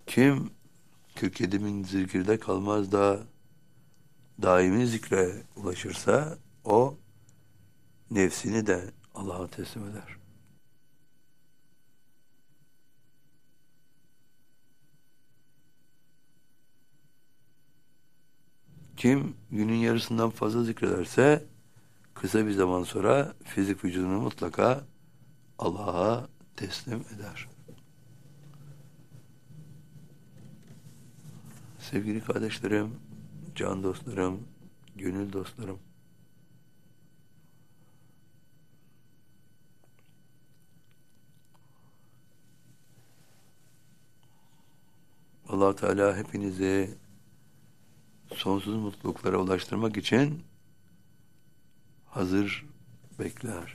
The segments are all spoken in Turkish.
Kim 47 bin zikirde kalmaz da daimi zikre ulaşırsa o nefsini de Allah'a teslim eder. Kim günün yarısından fazla zikrederse kısa bir zaman sonra fizik vücudunu mutlaka Allah'a teslim eder. Sevgili kardeşlerim, can dostlarım, gönül dostlarım, Allah Teala hepinizi sonsuz mutluluklara ulaştırmak için hazır bekler.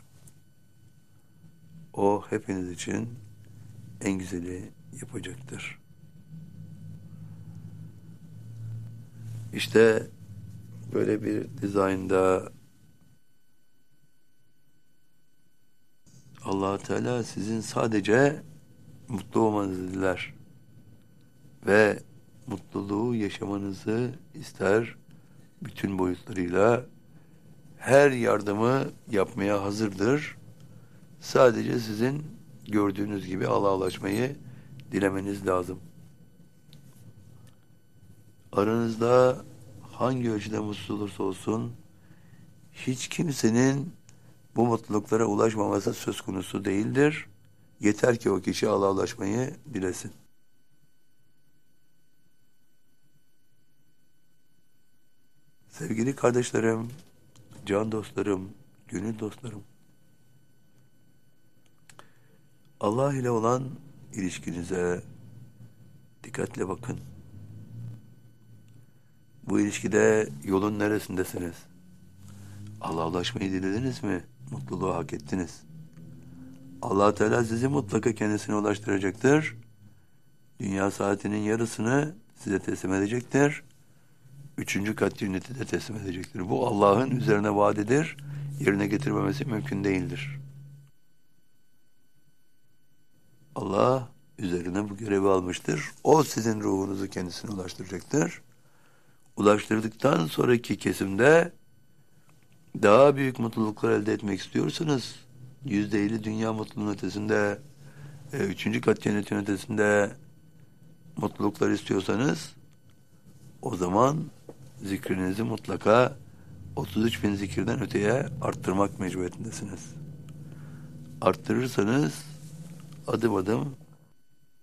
O hepiniz için en güzeli yapacaktır. İşte böyle bir dizaynda Allah Teala sizin sadece mutlu olmanızı diler ve mutluluğu yaşamanızı ister, bütün boyutlarıyla her yardımı yapmaya hazırdır. Sadece sizin gördüğünüz gibi Allah'a ulaşmayı dilemeniz lazım. Aranızda hangi ölçüde mutsuz olursa olsun hiç kimsenin bu mutluluklara ulaşmaması söz konusu değildir. Yeter ki o kişi Allah'a ulaşmayı dilesin. Sevgili kardeşlerim, can dostlarım, gönül dostlarım, Allah ile olan ilişkinize dikkatle bakın. Bu ilişkide yolun neresindesiniz? Allah'a ulaşmayı dilediniz mi? Mutluluğu hak ettiniz. Allah Teala sizi mutlaka kendisine ulaştıracaktır. Dünya saatinin yarısını size teslim edecektir. 3. kat cenneti de teslim edecektir. Bu Allah'ın üzerine vaadidir. Yerine getirmemesi mümkün değildir. Allah üzerine bu görevi almıştır. O sizin ruhunuzu kendisine ulaştıracaktır. Ulaştırdıktan sonraki kesimde daha büyük mutluluklar elde etmek istiyorsanız, %50 dünya mutluluğunun ötesinde, 3. kat cennetin ötesinde mutluluklar istiyorsanız, o zaman zikrinizi mutlaka 33 bin zikirden öteye arttırmak mecburiyetindesiniz. Arttırırsanız adım adım